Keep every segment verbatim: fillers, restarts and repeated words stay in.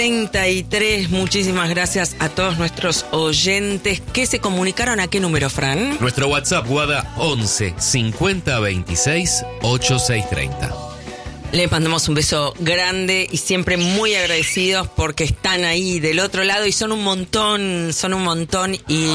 treinta y tres, muchísimas gracias a todos nuestros oyentes que se comunicaron. ¿A qué número, Fran? Nuestro WhatsApp, Guada, once cincuenta veintiséis ochenta y seis treinta. Les mandamos un beso grande y siempre muy agradecidos porque están ahí del otro lado y son un montón, son un montón y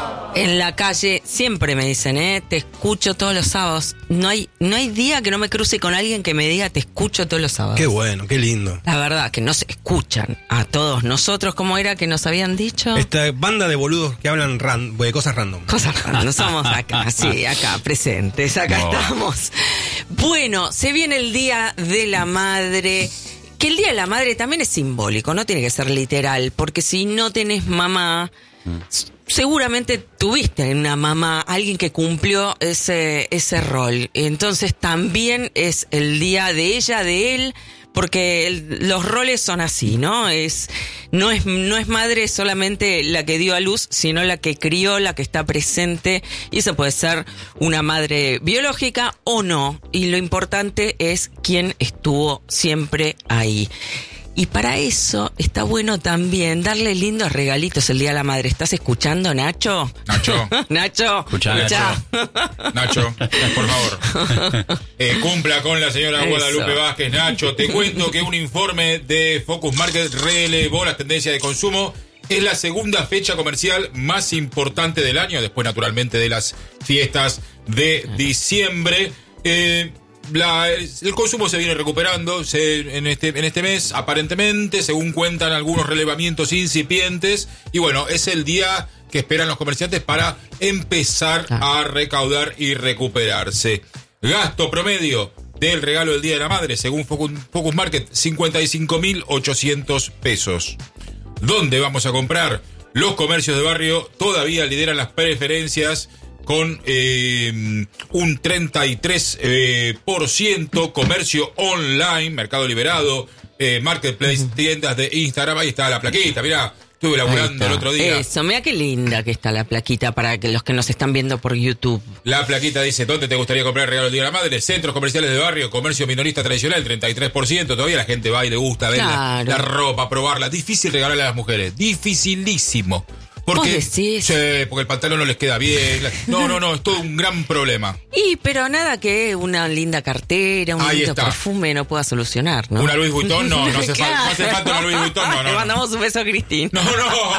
en la calle siempre me dicen, eh, te escucho todos los sábados. No hay, no hay día que no me cruce con alguien que me diga te escucho todos los sábados. Qué bueno, qué lindo. La verdad, que nos escuchan a todos nosotros, ¿cómo era que nos habían dicho? Esta banda de boludos que hablan ran, de cosas random. Cosas random, somos acá, sí, acá, presentes, acá no. estamos. Bueno, se viene el Día de la Madre, que el Día de la Madre también es simbólico, no tiene que ser literal, porque si no tenés mamá, mm. seguramente tuviste una mamá, alguien que cumplió ese, ese rol. Entonces también es el día de ella, de él, porque el, los roles son así, ¿no? Es, no es, no es madre solamente la que dio a luz, sino la que crió, la que está presente, y eso puede ser una madre biológica o no, y lo importante es quién estuvo siempre ahí. Y para eso está bueno también darle lindos regalitos el Día de la Madre. ¿Estás escuchando, Nacho? Nacho. Nacho. Escucha, Nacho. Nacho, por favor. Eh, cumpla con la señora eso. Guadalupe Vázquez. Nacho, te cuento que un informe de Focus Market relevó las tendencias de consumo. Es la segunda fecha comercial más importante del año, después naturalmente de las fiestas de diciembre. Eh... La, el consumo se viene recuperando se, en, este, en este mes, aparentemente, según cuentan algunos relevamientos incipientes. Y bueno, es el día que esperan los comerciantes para empezar a recaudar y recuperarse. Gasto promedio del regalo del Día de la Madre, según Focus, Focus Market, cincuenta y cinco mil ochocientos pesos. ¿Dónde vamos a comprar? Los comercios de barrio todavía lideran las preferencias con eh, un treinta y tres por ciento, eh, por ciento, comercio online, Mercado Liberado, eh, Marketplace, tiendas de Instagram. Ahí está la plaquita, mirá, estuve laburando el otro día. Eso, mira qué linda que está la plaquita para que los que nos están viendo por YouTube. La plaquita dice, ¿dónde te gustaría comprar el regalo del Día de la Madre? Centros comerciales de barrio, comercio minorista tradicional, treinta y tres por ciento. Todavía la gente va y le gusta ver claro. la, la ropa, probarla. Difícil regalarle a las mujeres, dificilísimo. Porque, sí, porque el pantalón no les queda bien. No, no, no, es todo un gran problema. Y, pero nada que una linda cartera, un lindo perfume no pueda solucionar, ¿no? Una Louis Vuitton, no, no hace, claro. falta, no hace falta una Louis Vuitton, no, no. Le mandamos un beso a Cristina. No,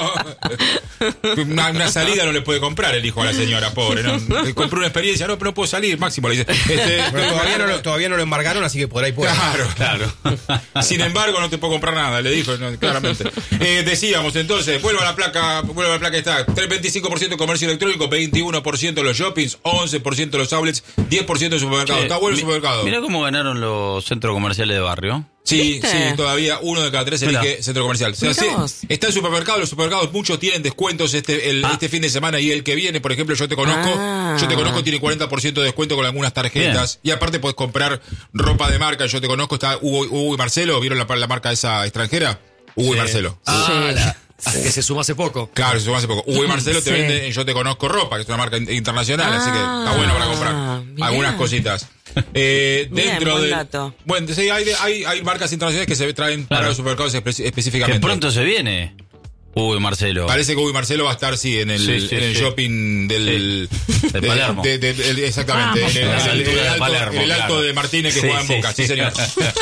no. Una, una salida no le puede comprar el hijo a la señora, pobre, ¿no? Compró una experiencia, no, pero no puedo salir, Máximo le dice. Este, pero todavía, no lo, todavía no lo embargaron, así que por ahí puede. Claro, claro. Sin embargo, no te puedo comprar nada, le dijo, no, claramente. Eh, decíamos entonces, vuelvo a la placa, vuelvo a la placa está. veinticinco por ciento comercio electrónico, veintiuno por ciento los shoppings, once por ciento los outlets, diez por ciento de supermercados. Está bueno el supermercado. Mirá cómo ganaron los centros comerciales de barrio. Sí, ¿Viste? sí, todavía uno de cada tres elige Mira. centro comercial. O sea, sí, está en supermercados, los supermercados muchos tienen descuentos este el, ah. este fin de semana y el que viene, por ejemplo, Yo Te Conozco, ah. Yo Te Conozco tiene cuarenta por ciento de descuento con algunas tarjetas. Bien. Y aparte podés comprar ropa de marca. Yo Te Conozco está Hugo, Hugo y Marcelo, ¿vieron la, la marca esa extranjera? Hugo sí. y Marcelo. Ah, sí. la... que se sumó hace poco. Claro, se sumó hace poco. Hugo y Marcelo sí. te venden en Yo Te Conozco ropa, que es una marca internacional, ah, así que está bueno para comprar bien. algunas cositas. Eh, dentro bien, de dato. Bueno, sí, hay, hay, hay marcas internacionales que se traen claro. para los supermercados espe- específicamente. Que pronto se viene Hugo y Marcelo. Parece que Hugo y Marcelo va a estar, sí, en el, sí, sí, en el sí. shopping del... Sí. De, de Palermo. De, de, de, de, exactamente. Ah, en el, el, el, el, alto, Palermo, el alto claro. de Martínez que sí, juega en sí, Boca. Sí, sí señor.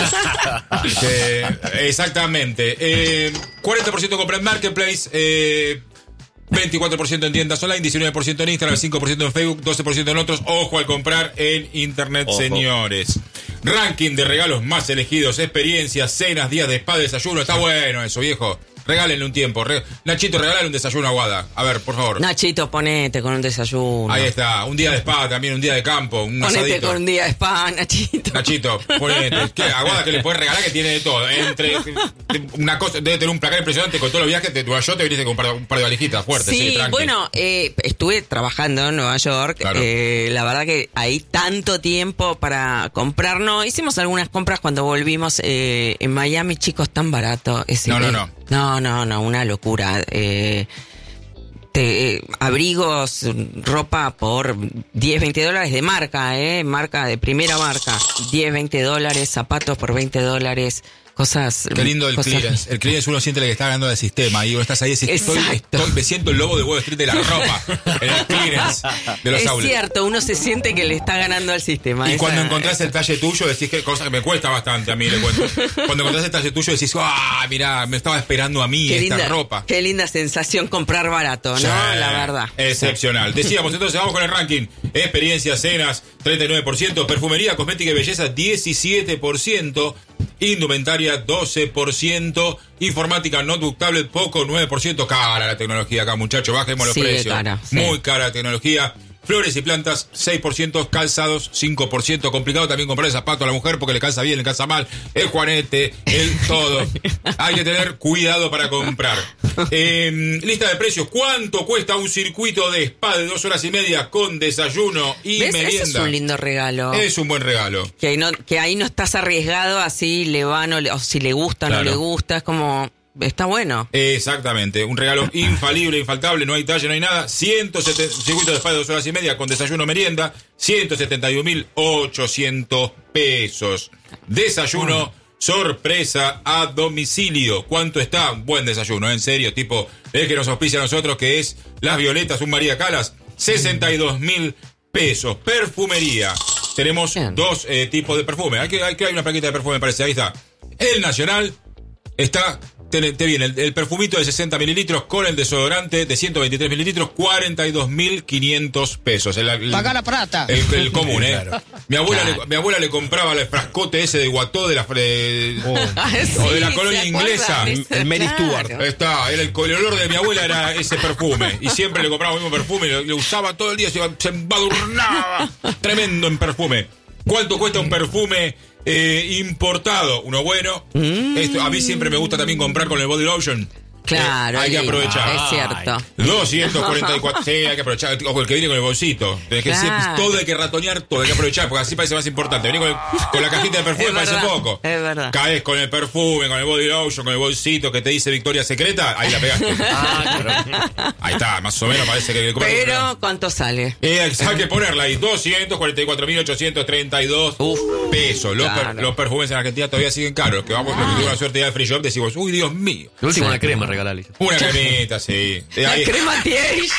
eh, exactamente. Eh, cuarenta por ciento compra en Marketplace, eh, veinticuatro por ciento en tiendas online, diecinueve por ciento en Instagram, cinco por ciento en Facebook, doce por ciento en otros. Ojo al comprar en Internet, Ojo. señores. Ranking de regalos más elegidos, experiencias, cenas, días de spa, desayuno. Está bueno eso, viejo. Regálenle un tiempo. Re... Nachito, regálale un desayuno a Guada. A ver, por favor. Nachito, ponete con un desayuno. Ahí está. Un día de spa también, un día de campo. Un ponete asadito. con un día de spa, Nachito. Nachito, ponete. ¿Qué? A Guada que le puedes regalar que tiene de todo. Entre una cosa, debe tener un placar impresionante con todos los viajes de Nueva York. Te viniste con un par, un par de valijitas fuertes. Sí, sí bueno, eh, estuve trabajando en Nueva York. Claro. Eh, la verdad que hay tanto tiempo para comprar. No, hicimos algunas compras cuando volvimos eh, en Miami, chicos, tan barato. Ese, no, no, no. No, no, no, una locura. Eh, te, eh, abrigos, ropa por diez, veinte dólares de marca, eh, marca de primera marca. diez, veinte dólares, zapatos por veinte dólares. cosas... Qué lindo el cosas... clearance. El clearance uno siente que está ganando del sistema. Y vos estás ahí y decís, estoy, estoy, me siento el lobo de Wall Street de la ropa. En el clearance de los Es outlets. cierto, uno se siente que le está ganando al sistema. Y Esa- cuando encontrás el talle tuyo, decís que cosa que me cuesta bastante a mí, le cuento. Cuando encontrás el talle tuyo, decís, ah, mirá, me estaba esperando a mí Qué esta linda, ropa. qué linda sensación comprar barato, ¿no? Sí, La verdad. Excepcional. Decíamos, entonces vamos con el ranking. Experiencias, cenas, treinta y nueve por ciento. Perfumería, cosmética y belleza, diecisiete por ciento. Indumentaria, doce por ciento. Informática, notebook, tablet, poco, nueve por ciento. Cara la tecnología acá, muchachos. Bajemos los Sí, precios. cara, sí. Muy cara la tecnología. Flores y plantas, seis por ciento. Calzados, cinco por ciento. Complicado también comprar el zapato a la mujer porque le calza bien, le calza mal. El juanete, el todo. Hay que tener cuidado para comprar. Eh, lista de precios. ¿Cuánto cuesta un circuito de spa de dos horas y media con desayuno y ¿Ves? merienda? Ese es un lindo regalo. Es un buen regalo. Que, ahí no, que ahí no estás arriesgado así le va no le- o si le gusta o Claro. no le gusta. Es como... Está bueno. Exactamente, un regalo infalible, infaltable, no hay talle, no hay nada. ciento setenta circuito de spa de dos horas y media con desayuno merienda, ciento setenta y un mil ochocientos pesos. Desayuno, sorpresa a domicilio. ¿Cuánto está? Buen desayuno, en serio, tipo, es que nos auspicia a nosotros, que es Las Violetas, un María Calas, sesenta y dos mil pesos. Perfumería. Tenemos Bien. dos eh, tipos de perfume. Aquí hay, hay una plaquita de perfume, me parece, ahí está. El Nacional está... Te, te viene el, el perfumito de sesenta mililitros con el desodorante de ciento veintitrés mililitros, cuarenta y dos mil quinientos pesos. El, el, Paga la plata. El, el común, ¿eh? Claro. Mi abuela, Claro. le, mi abuela le compraba el frascote ese de Guató de la, de- Ah, o de la sí, colonia ¿se inglesa. acuerdan? El Mary Claro. Stuart. Está, era el, el olor de mi abuela era ese perfume. Y siempre le compraba el mismo perfume y lo, lo usaba todo el día, se, iba- se embadurnaba. Tremendo en perfume. ¿Cuánto cuesta un perfume eh, importado? Uno bueno. Mm. Esto, a mí siempre me gusta también comprar con el body lotion. Claro. Eh, hay que lindo, aprovechar. Es cierto. doscientos cuarenta y cuatro. Sí, hay que aprovechar. O el que viene con el bolsito. Tenés que Claro. siempre- todo hay que ratonear, todo hay que aprovechar, porque así parece más importante. Venir con, el- con la cajita de perfume Es parece verdad, poco. es verdad. Caes con el perfume, con el body lotion, con el bolsito que te dice Victoria Secreta, ahí la pegaste. Ahí está, más o menos parece que... Pero, ¿cuánto sale? Eh, hay que ponerla ahí, doscientos cuarenta y cuatro mil ochocientos treinta y dos Uf, pesos. Los, per- claro. los perfumes en Argentina todavía siguen caros. Los que vamos, los que tuvimos la suerte de ir al free shop, decimos, uy, Dios mío. Lo último, Sí. una crema regalale. Una cremita, sí. Eh, La ahí- crema anti-age.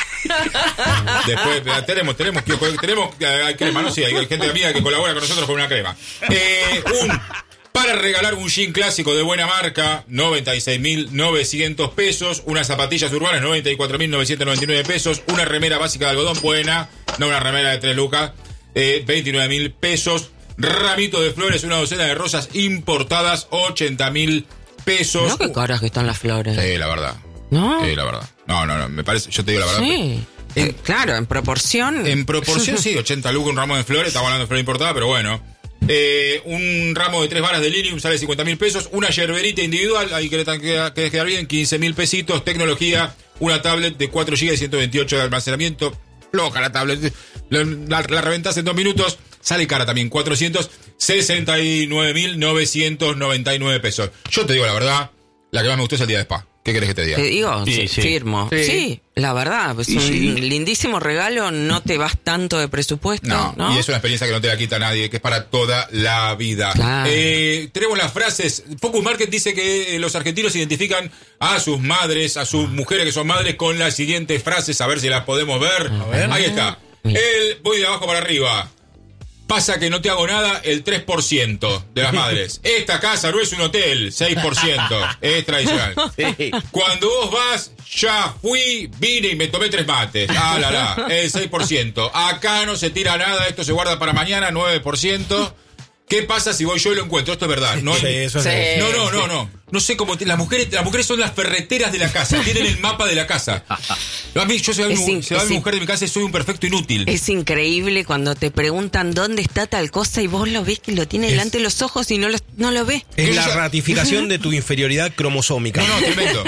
Después eh, tenemos, tenemos, tenemos eh, hay crema, no sé, hay gente amiga que colabora con nosotros con una crema. Eh, un para regalar un jean clásico de buena marca, noventa y seis mil novecientos pesos. Unas zapatillas urbanas, noventa y cuatro mil novecientos noventa y nueve pesos. Una remera básica de algodón buena, no una remera de tres lucas, eh, veintinueve mil pesos. Ramito de flores, una docena de rosas importadas, ochenta mil pesos. No, qué caras que están las flores. Sí, la verdad. ¿No? Sí, la verdad. No, no, no, me parece, yo te digo la verdad. Sí. Eh, claro, en proporción. En proporción, sí, ochenta lucas un ramo de flores, estamos hablando de flores importadas, pero bueno. Eh, un ramo de tres varas de lilium sale cincuenta mil pesos. Una yerberita individual, ahí que le tan- que que quedar bien, quince mil pesitos. Tecnología, una tablet de cuatro gigas y ciento veintiocho de almacenamiento. Loca la tablet. La, la, la reventás en dos minutos. Sale cara también, cuatrocientos sesenta y nueve mil novecientos noventa y nueve pesos. Yo te digo la verdad, la que más me gustó es el día de spa. ¿Qué querés que te diga? Te digo, Sí, sí, sí. firmo. Sí. Sí. la verdad, es Y un sí. lindísimo regalo, no te vas tanto de presupuesto, No, ¿no? y es una experiencia que no te la quita nadie, que es para toda la vida. Claro. Eh, tenemos las frases. Focus Market dice que eh, los argentinos identifican a sus madres, a sus mujeres que son madres, con las siguientes frases, a ver si las podemos ver. ver. Ahí está. El, voy de abajo para arriba. Pasa que no te hago nada, el tres por ciento de las madres. Esta casa no es un hotel, seis por ciento. Es tradicional. Sí. Cuando vos vas, ya fui, vine y me tomé tres mates. Ah, la, la, el seis por ciento. Acá no se tira nada, esto se guarda para mañana, nueve por ciento. ¿Qué pasa si voy yo y lo encuentro? Esto es verdad. No, hay- Sí, eso es Sí. así. no, no, no, no. No sé cómo... te- Las mujeres, las mujeres son las ferreteras de la casa. Tienen el mapa de la casa. A mí, yo soy Es mi, in- se va es mi in- mujer de mi casa y soy un perfecto inútil. Es increíble cuando te preguntan dónde está tal cosa y vos lo ves que lo tiene Es- delante de los ojos y no lo, no lo ves. Es Yo la ya- ratificación de tu inferioridad cromosómica. No, no, tremendo.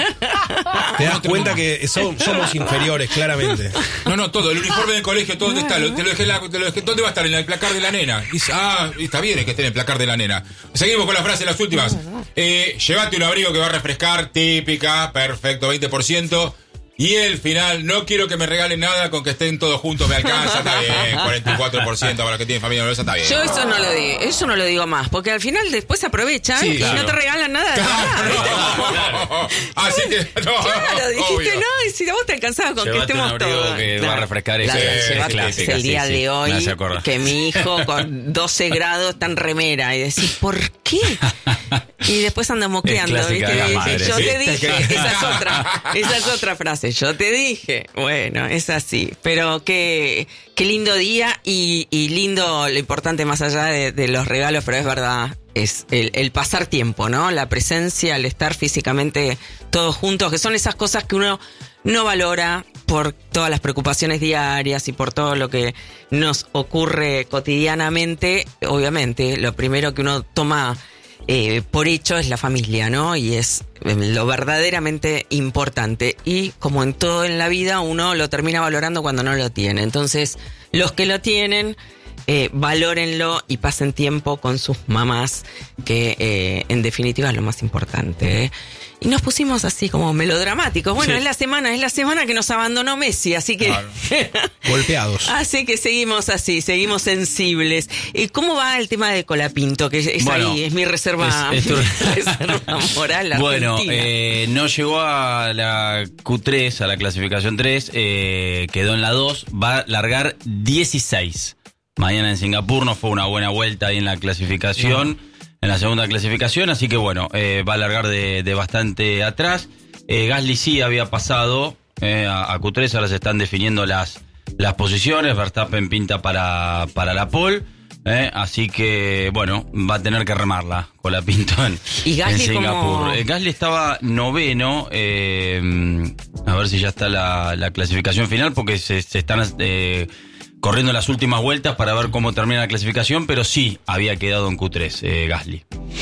Te das cuenta que so- somos inferiores, claramente. No, no, todo. El uniforme del colegio, todo, ¿dónde está? Lo- te lo dejé en la- te lo dejé- ¿Dónde va a estar? En el placar de la nena. Y dice, ah, está bien es que esté en el placar de la nena. Seguimos con las frases, las últimas. Eh, llévate un abrigo que va a refrescar, típica, perfecto, veinte por ciento. Y el final, no quiero que me regalen nada, con que estén todos juntos me alcanza, está bien, cuarenta y cuatro por ciento para los que tienen familia numerosa, está bien. Yo eso no lo digo, eso no lo digo más, porque al final después aprovechan Sí, y claro. no te regalan nada. Claro. Así que, no, Claro, dijiste obvio. no, y si a vos te alcanzaba con Llévate que un estamos abrigo todos. que va a Claro. refrescar La- ese- la- llevate, clásica, es el día sí, sí. de hoy Me hace acordar. que mi hijo con doce grados está en remera y decís, ¿por qué? Y después anda moqueando, Es clásica ¿viste? de la Y dice, madre, yo ¿sí? te dije, esa es otra, esa es otra frase, yo te dije. Bueno, es así, pero qué, qué lindo día y, y lindo, lo importante más allá de, de los regalos, pero es verdad, es el, el pasar tiempo, ¿no? La presencia, el estar físicamente todos juntos, que son esas cosas que uno no valora por todas las preocupaciones diarias y por todo lo que nos ocurre cotidianamente. Obviamente, lo primero que uno toma eh, por hecho es la familia, ¿no? Y es eh, lo verdaderamente importante. Y como en todo en la vida, uno lo termina valorando cuando no lo tiene. Entonces, los que lo tienen, eh, valórenlo y pasen tiempo con sus mamás, que eh, en definitiva es lo más importante, ¿eh? Y nos pusimos así como melodramáticos. Bueno, Sí. es la semana, es la semana que nos abandonó Messi, así que... Claro. Golpeados. Así que seguimos así, seguimos sensibles. ¿Y cómo va el tema de Colapinto? Que es Bueno, ahí, es mi reserva, es- es tu- mi reserva moral Bueno, argentina. eh, no llegó a la Q tres, a la clasificación tres, eh, quedó en la dos, va a largar dieciséis. Mañana en Singapur no fue una buena vuelta ahí en la clasificación, en la segunda clasificación, así que bueno, eh, va a largar de, de bastante atrás. Eh, Gasly sí había pasado eh, a, a Q tres, ahora se están definiendo las, las posiciones, Verstappen pinta para, para la pole. Eh, así que, bueno, va a tener que remarla con la Pinto en, ¿Y Gasly en Singapur. cómo? Eh, Gasly estaba noveno, eh, a ver si ya está la, la clasificación final, porque se, se están eh, corriendo las últimas vueltas para ver cómo termina la clasificación, pero sí había quedado en Q tres, eh, Gasly.